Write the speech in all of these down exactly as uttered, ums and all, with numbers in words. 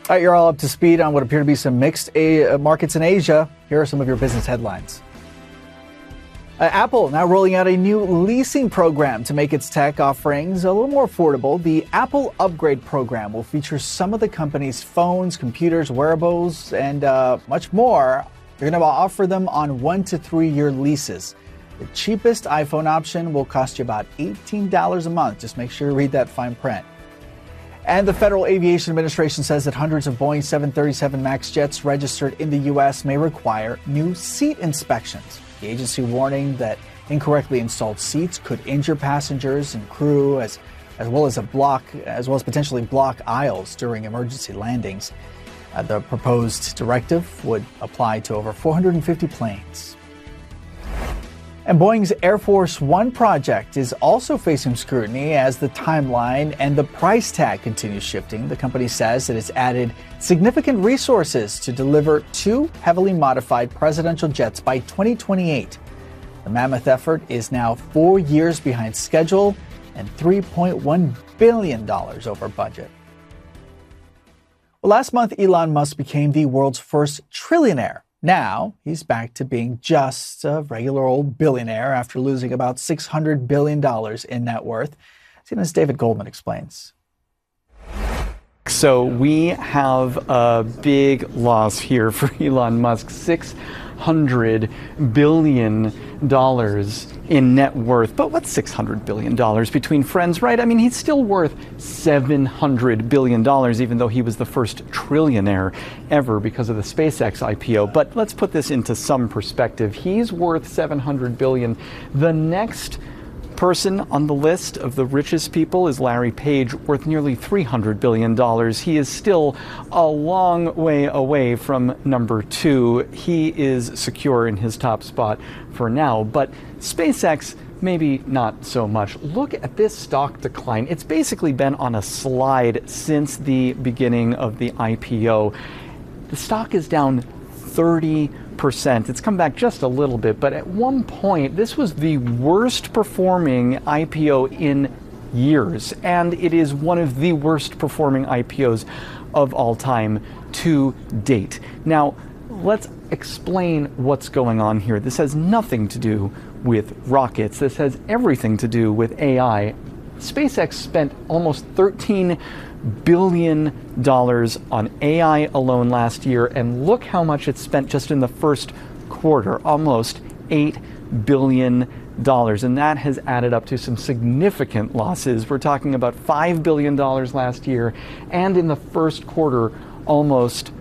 All right, you're all up to speed on what appear to be some mixed a- markets in Asia. Here are some of your business headlines. Uh, Apple now rolling out a new leasing program to make its tech offerings a little more affordable. The Apple Upgrade Program will feature some of the company's phones, computers, wearables, and uh, much more. They're going to offer them on one to three year leases. The cheapest iPhone option will cost you about eighteen dollars a month. Just make sure you read that fine print. And the Federal Aviation Administration says that hundreds of Boeing seven thirty-seven MAX jets registered in the U S may require new seat inspections. The agency warning that incorrectly installed seats could injure passengers and crew, as as well as a block, as well as potentially block aisles during emergency landings. Uh, the proposed directive would apply to over four hundred fifty planes. And Boeing's Air Force One project is also facing scrutiny as the timeline and the price tag continues shifting. The company says that it's added significant resources to deliver two heavily modified presidential jets by twenty twenty-eight. The mammoth effort is now four years behind schedule and three point one billion dollars over budget. Well, last month, Elon Musk became the world's first trillionaire. Now, he's back to being just a regular old billionaire after losing about six hundred billion dollars in net worth. C N N's David Goldman explains. So we have a big loss here for Elon Musk, six hundred billion dollars in net worth. But what's six hundred billion dollars between friends, right? I mean, he's still worth seven hundred billion dollars, even though he was the first trillionaire ever because of the SpaceX I P O. But let's put this into some perspective. He's worth seven hundred billion dollars. The next person on the list of the richest people is Larry Page, worth nearly three hundred billion dollars. He is still a long way away from number two. He is secure in his top spot for now, but SpaceX, maybe not so much. Look at this stock decline. It's basically been on a slide since the beginning of the I P O. The stock is down thirty percent. It's come back just a little bit, but at one point, this was the worst performing I P O in years, and it is one of the worst performing I P Os of all time to date. Now, let's explain what's going on here. This has nothing to do with rockets. This has everything to do with A I. SpaceX spent almost thirteen billion dollars on A I alone last year, and look how much it spent just in the first quarter, almost eight billion dollars, and that has added up to some significant losses. We're talking about five billion dollars last year, and in the first quarter, almost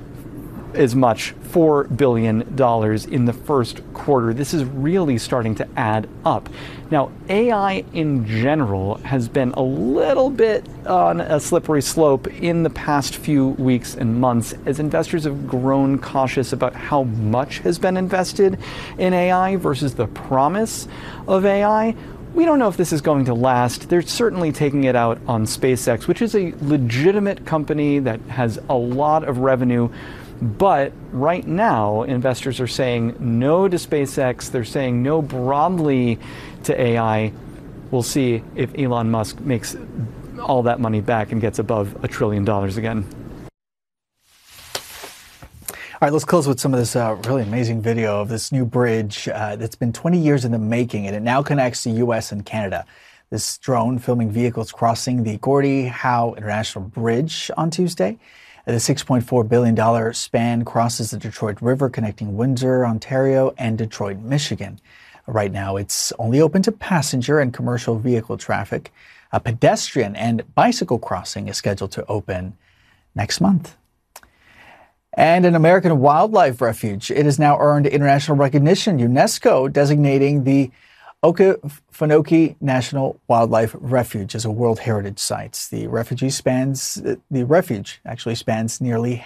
as much, four billion dollars in the first quarter. This is really starting to add up. Now, A I in general has been a little bit on a slippery slope in the past few weeks and months as investors have grown cautious about how much has been invested in A I versus the promise of A I. We don't know if this is going to last. They're certainly taking it out on SpaceX, which is a legitimate company that has a lot of revenue. But right now, investors are saying no to SpaceX. They're saying no broadly to A I. We'll see if Elon Musk makes all that money back and gets above a trillion dollars again. All right, let's close with some of this uh, really amazing video of this new bridge uh, that's been twenty years in the making, and it now connects the U S and Canada. This drone filming vehicles crossing the Gordie Howe International Bridge on Tuesday. The six point four billion dollars span crosses the Detroit River, connecting Windsor, Ontario, and Detroit, Michigan. Right now, it's only open to passenger and commercial vehicle traffic. A pedestrian and bicycle crossing is scheduled to open next month. And an American wildlife refuge. It has now earned international recognition, UNESCO designating the Okefenokee National Wildlife Refuge as a World Heritage Site. The refuge spans, the refuge actually spans nearly